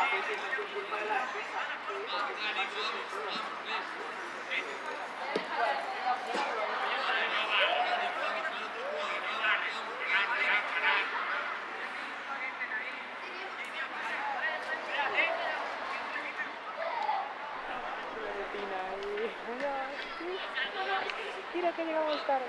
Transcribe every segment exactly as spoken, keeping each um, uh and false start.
Mira que llegamos tarde.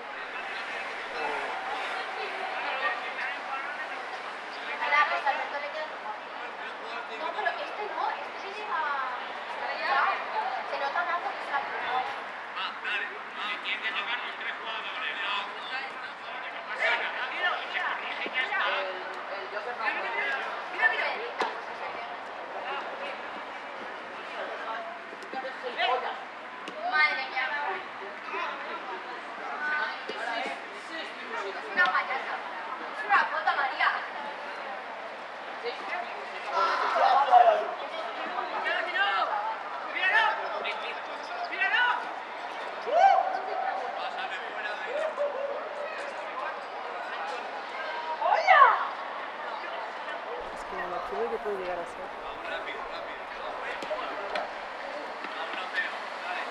No, pero este no, este se llega. Se nota más porque es la primera. Ah, dale. Tienen que tocar los tres jugadores. Mira, mira. Madre mía. Es una payasa. Es una puta María. Es que lo absurdo que puede llegar a ser. Vamos rápido, rápido. Vámonos, Teo. Dale.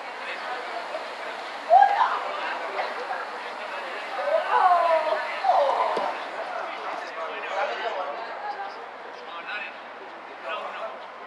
Vamos, dale. Uno, uno.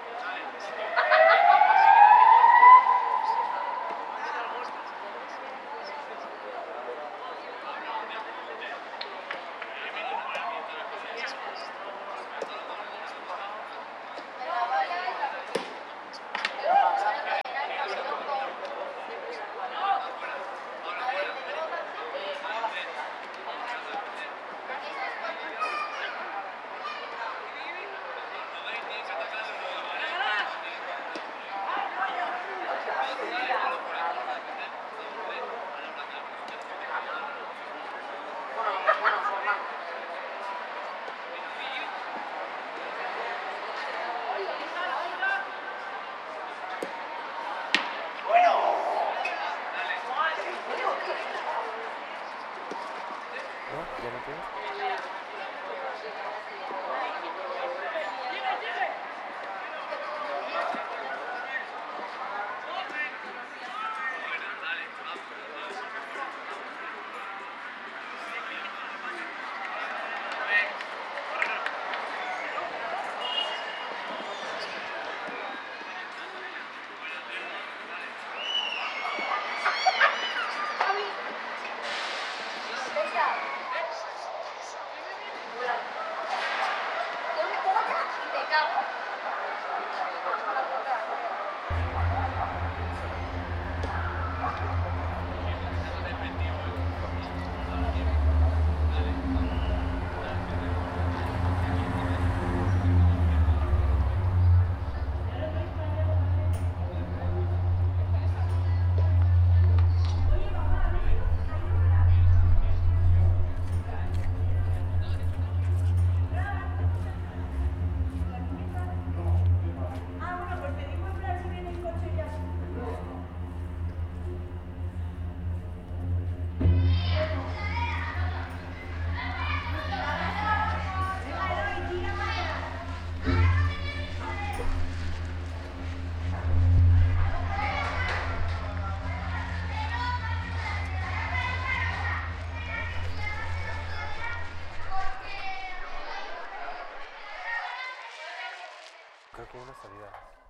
¿No? ¿Ya no tienes? Creo que hay una salida.